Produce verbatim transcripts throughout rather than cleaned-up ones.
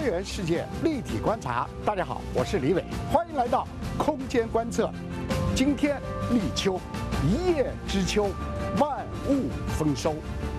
元世界立体观察。大家好，我是李伟，欢迎来到空间观测。今天立秋，一叶知秋，万物丰收。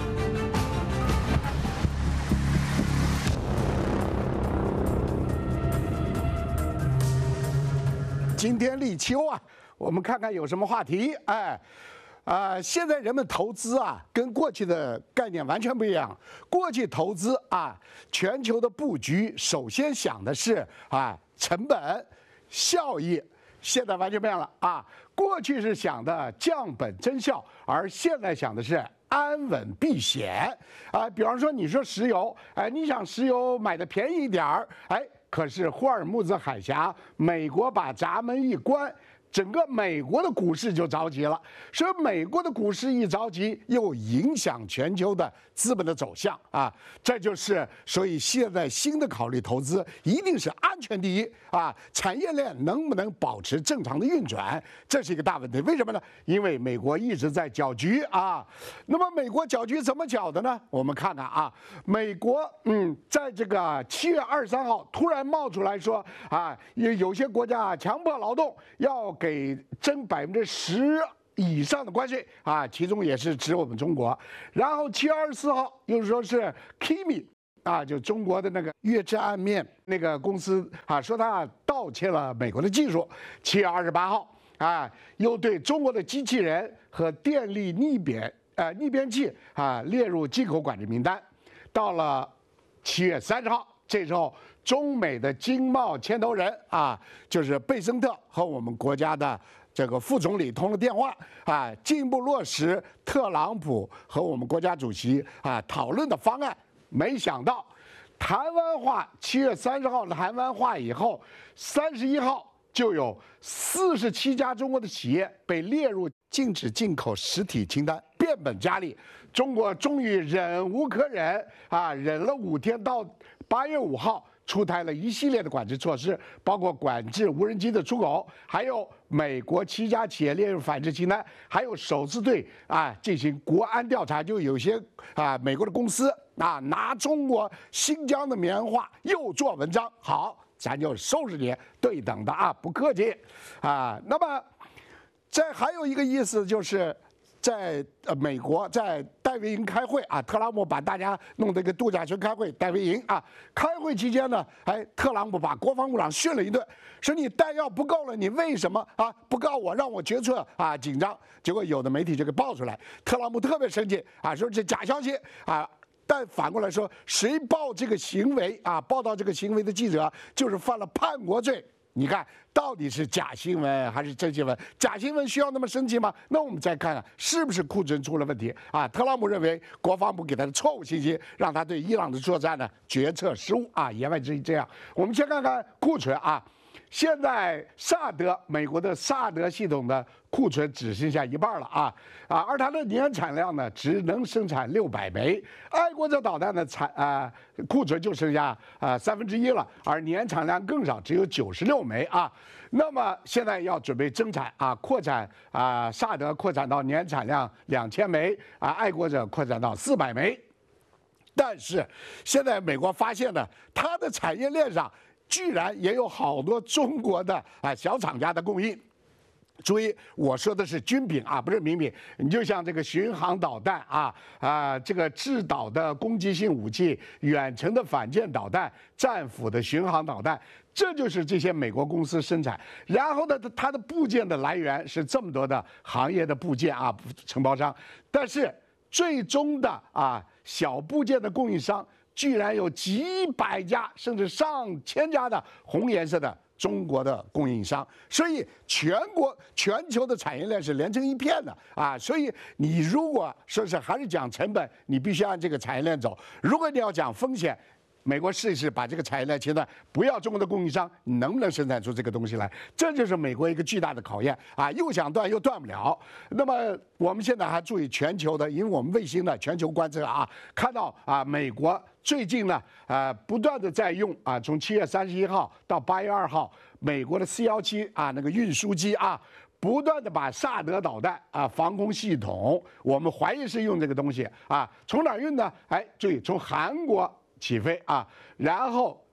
今天立秋啊，我们看看有什么话题。哎。啊、呃，现在人们投资啊，跟过去的概念完全不一样。过去投资啊，全球的布局首先想的是啊成本、效益，现在完全变了啊。过去是想的降本增效，而现在想的是安稳避险啊。比方说，你说石油，哎，你想石油买的便宜一点儿，哎，可是霍尔木兹海峡，美国把闸门一关。整个美国的股市就着急了，所以美国的股市一着急，又影响全球的资本的走向啊！这就是所以现在新的考虑投资一定是安全第一啊，产业链能不能保持正常的运转，这是一个大问题。为什么呢？因为美国一直在搅局啊。那么美国搅局怎么搅的呢？我们看看啊，美国嗯，在这个七月二十三号突然冒出来说啊，有有些国家强迫劳动要。给征百分之十以上的关税啊，其中也是指我们中国。然后七月二十四号又说是 Kimi 啊，就中国的那个月之暗面那个公司啊，说他盗窃了美国的技术。七月二十八号啊，又对中国的机器人和电力逆变呃逆变器啊列入进口管制名单。到了七月三十号。这时候，中美的经贸牵头人啊，就是贝森特和我们国家的这个副总理通了电话啊，进一步落实特朗普和我们国家主席啊讨论的方案。没想到，谈完话，七月三十号谈完话以后，三十一号就有四十七家中国的企业被列入禁止进口实体清单，变本加厉。中国终于忍无可忍啊，忍了五天到。八月五号出台了一系列的管制措施，包括管制无人机的出口，还有美国七家企业列入反制清单，还有首次对啊进行国安调查，就有些啊美国的公司啊拿中国新疆的棉花又做文章，好，咱就收拾你，对等的啊，不客气啊。那么这还有一个意思就是。在呃美国，在戴维营开会啊，特朗普把大家弄到一个度假村开会，戴维营啊，开会期间呢，哎，特朗普把国防部长训了一顿，说你弹药不够了，你为什么啊不告我，让我决策啊紧张？结果有的媒体就给爆出来，特朗普特别生气啊，说这假消息啊。但反过来说，谁报这个行为啊，报道这个行为的记者就是犯了叛国罪。你看，到底是假新闻还是真新闻？假新闻需要那么生气吗？那我们再看看是不是库存出了问题啊？特朗普认为国防部给他的错误信息，让他对伊朗的作战呢决策失误啊，言外之意这样。我们先看看库存啊，现在萨德美国的萨德系统的库存只剩下一半了啊啊，而它的年产量呢只能生产六百枚，爱国者导弹的产啊库存就剩下啊三分之一了，而年产量更少，只有九十六枚啊。那么现在要准备增产啊，扩产啊，萨德扩产到年产量两千枚啊，爱国者扩展到四百枚。但是现在美国发现呢，它的产业链上居然也有好多中国的啊小厂家的供应。注意，我说的是军品啊，不是民品。你就像这个巡航导弹啊啊，这个制导的攻击性武器、远程的反舰导弹、战斧的巡航导弹，这就是这些美国公司生产。然后呢，它的部件的来源是这么多的行业的部件啊，承包商。但是最终的啊小部件的供应商，居然有几百家甚至上千家的红颜色的。中国的供应商，所以全国全球的产业链是连成一片的啊！所以你如果说是还是讲成本，你必须按这个产业链走；如果你要讲风险，美国试一试把这个产业链切断，不要中国的供应商，你能不能生产出这个东西来？这就是美国一个巨大的考验啊！又想断又断不了。那么我们现在还注意全球的，因为我们卫星的全球观测啊，看到啊，美国最近呢，啊，不断的在用啊，从七月三十一号到八月二号，美国的 C 幺七啊那个运输机啊。不断的把萨德导弹啊防空系统，我们怀疑是用这个东西啊，从哪儿运呢？哎，注意，从韩国起飞啊，然后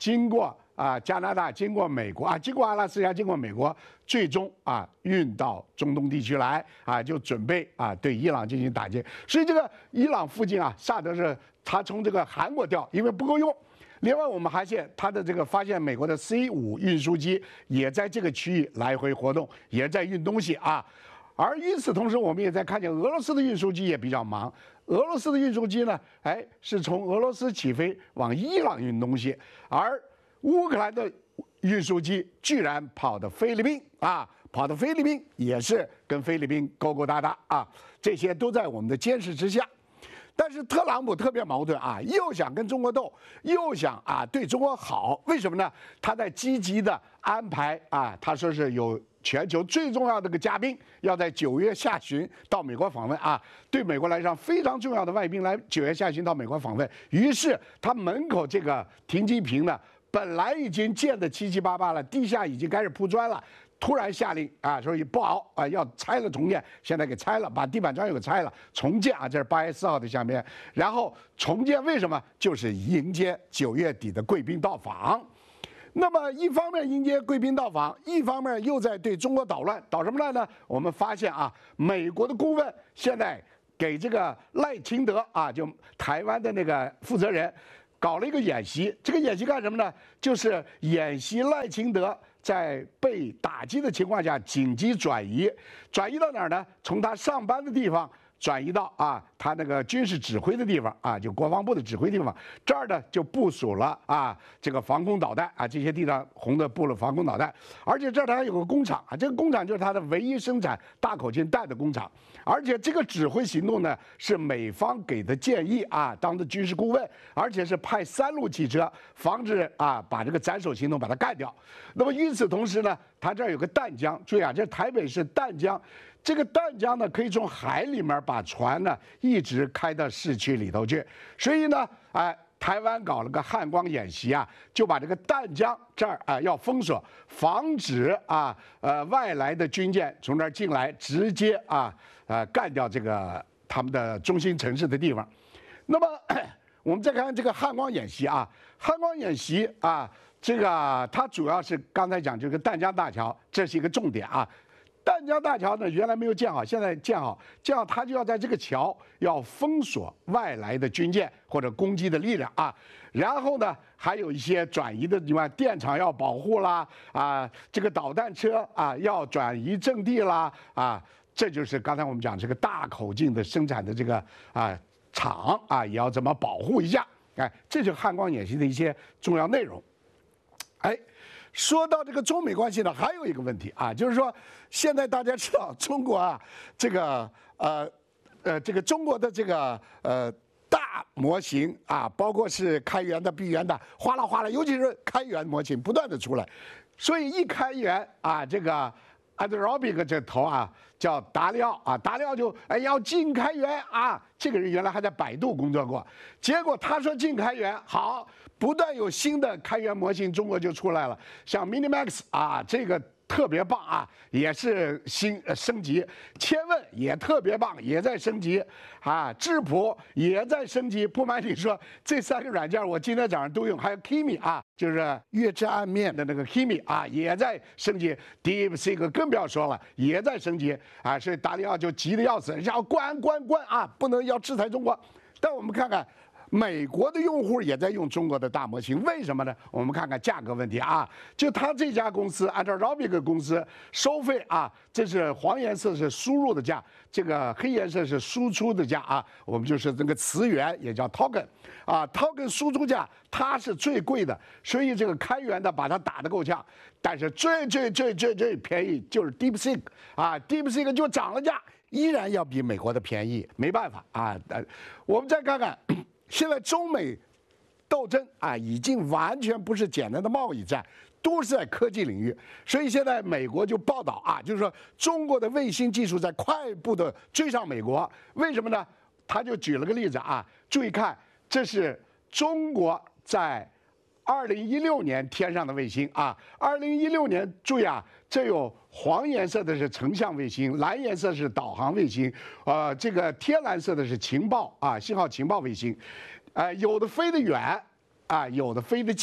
经过啊加拿大，经过美国啊，经过阿拉斯加，经过美国，最终啊运到中东地区来啊，就准备啊对伊朗进行打击。所以这个伊朗附近啊，萨德是他从这个韩国调，因为不够用。另外，我们还现他的这个发现，美国的 C 五运输机也在这个区域来回活动，也在运东西啊。而与此同时，我们也在看见俄罗斯的运输机也比较忙。俄罗斯的运输机呢，哎，是从俄罗斯起飞往伊朗运东西，而乌克兰的运输机居然跑到菲律宾啊，跑到菲律宾也是跟菲律宾勾勾搭搭啊，这些都在我们的监视之下。但是特朗普特别矛盾啊，又想跟中国斗，又想啊对中国好，为什么呢？他在积极的安排啊，他说是有全球最重要的个嘉宾要在九月下旬到美国访问啊，对美国来讲非常重要的外宾来九月下旬到美国访问。于是他门口这个停机坪呢，本来已经建得七七八八了，地下已经开始铺砖了。突然下令啊，说不好啊，要拆了重建，现在给拆了，把地板砖又给拆了，重建啊，这是八月四号的下面，然后重建为什么？就是迎接九月底的贵宾到访。那么一方面迎接贵宾到访，一方面又在对中国捣乱，捣什么乱呢？我们发现啊，美国的顾问现在给这个赖清德啊，就台湾的那个负责人，搞了一个演习。这个演习干什么呢？就是演习赖清德在被打击的情况下紧急转移，转移到哪儿呢？从他上班的地方转移到啊他那个军事指挥的地方啊，就国防部的指挥地方。这儿呢就部署了啊这个防空导弹啊，这些地上红的布了防空导弹，而且这儿它还有个工厂啊，这个工厂就是它的唯一生产大口径弹的工厂。而且这个指挥行动呢是美方给的建议啊，当的军事顾问，而且是派三路汽车，防止啊把这个斩首行动把它干掉。那么与此同时呢，它这儿有个淡江，注意啊，这台北市淡江，这个淡江呢可以从海里面把船呢一直开到市区里头去，所以呢，哎。台湾搞了个汉光演习啊，就把这个淡江这儿啊要封锁，防止啊呃外来的军舰从这儿进来，直接啊呃干掉这个他们的中心城市的地方。那么我们再看这个汉光演习啊，汉光演习啊，这个它主要是刚才讲这个淡江大桥，这是一个重点啊。淡江大桥呢，原来没有建好，现在建好，这样它就要在这个桥要封锁外来的军舰或者攻击的力量啊。然后呢，还有一些转移的地方，电厂要保护啦，啊，这个导弹车啊要转移阵地啦，啊，这就是刚才我们讲这个大口径的生产的这个啊厂啊，也要怎么保护一下？哎，这就是汉光演习的一些重要内容。哎。说到这个中美关系呢，还有一个问题啊，就是说，现在大家知道中国啊，这个呃呃，这个中国的这个呃大模型啊，包括是开源的、闭源的，哗啦哗啦，尤其是开源模型不断的出来，所以一开源啊，这个 Anthropic 这头啊叫达里奥啊，达里奥就哎要禁开源啊，这个人原来还在百度工作过，结果他说禁开源好。不断有新的开源模型，中国就出来了，像 Minimax 啊，这个特别棒啊，也是新升级，千问也特别棒，也在升级，啊，智谱也在升级。不瞒你说，这三个软件我今天早上都用，还有 Kimi 啊，就是月之暗面的那个 Kimi 啊，也在升级。DeepSeek 更不要说了，也在升级啊，所以达里奥就急得要死，要关关关啊，不能要制裁中国。但我们看看。美国的用户也在用中国的大模型，为什么呢？我们看看价格问题啊，就他这家公司，按照 Anthropic 公司收费啊，这是黄颜色是输入的价，这个黑颜色是输出的价啊，我们就是这个词源也叫 token 啊 ，token 输出价它是最贵的，所以这个开源的把它打得够呛，但是最最最最最便宜就是 DeepSeek 啊 ，DeepSeek 就涨了价，依然要比美国的便宜，没办法啊，呃，我们再看看。现在中美斗争啊，已经完全不是简单的贸易战，都是在科技领域。所以现在美国就报道啊，就是说中国的卫星技术在快步的追上美国。为什么呢？他就举了个例子啊，注意看，这是中国在二零一六年天上的卫星啊。二零一六年，注意啊，这有黄颜色的是成像卫星，蓝颜色是导航卫星，呃，这个天蓝色的是情报啊，信号情报卫星，呃，有的飞得远啊，有的飞得近。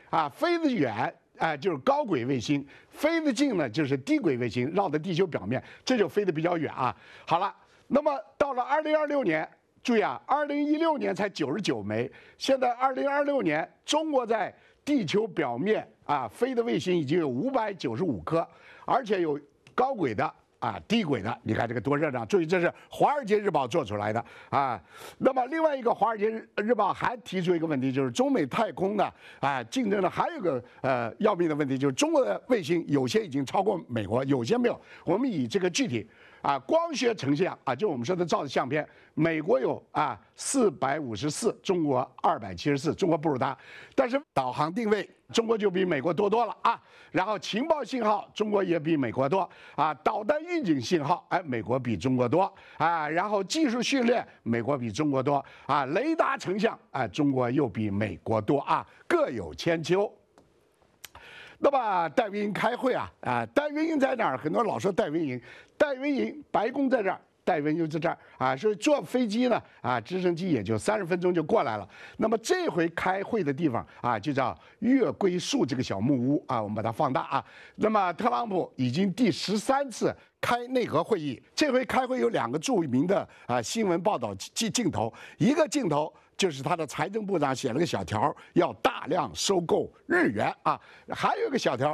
啊，飞得远。哎，就是高轨卫星，飞得近呢，就是低轨卫星，绕着地球表面，这就飞得比较远啊。好了，那么到了二零二六年，注意啊，二零一六年才九十九枚，现在二零二六年，中国在地球表面啊飞的卫星已经有五百九十五颗，而且有高轨的。啊，低轨的，你看这个多热闹！注意，这是《华尔街日报》做出来的啊。那么另外一个《华尔街日报》还提出一个问题，就是中美太空的啊竞争呢，还有一个呃要命的问题，就是中国的卫星有些已经超过美国，有些没有。我们以这个具体啊光学成像啊，就我们说的照的相片，美国有啊四百五十四，中国二百七十四，中国不如它。但是导航定位，中国就比美国多多了啊。然后情报信号，中国也比美国多啊。导弹预警信号，哎，美国比中国多啊。然后技术训练，美国比中国多啊。雷达成像，哎，中国又比美国多啊，各有千秋。那么戴维营开会啊啊，戴维营在哪儿？很多人老说戴维营，戴维营白宫在这儿。戴维营就在这儿啊，所以坐飞机呢啊，直升机也就三十分钟就过来了。那么这回开会的地方啊，就叫月桂树这个小木屋啊，我们把它放大啊。那么特朗普已经第十三次开内阁会议，这回开会有两个著名的啊新闻报道镜镜头，一个镜头。就是他的财政部长写了个小条，要大量收购日元啊，还有一个小条